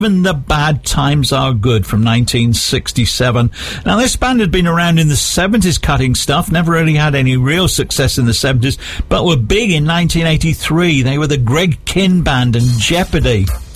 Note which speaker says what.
Speaker 1: When the Bad Times Are Good from 1967. Now, this band had been around in the 70s cutting stuff, never really had any real success in the 70s, but were big in 1983. They were the Greg Kihn Band and Jeopardy.